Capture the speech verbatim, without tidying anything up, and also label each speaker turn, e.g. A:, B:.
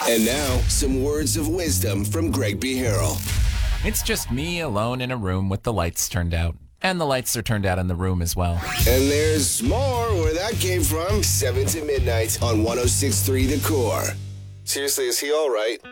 A: And now, some words of wisdom from Greg B. Harrell.
B: It's just me alone in a room with the lights turned out. And the lights are turned out in the room as well.
A: And there's more where that came from. seven to midnight on one oh six point three The Core. Seriously, is he all right?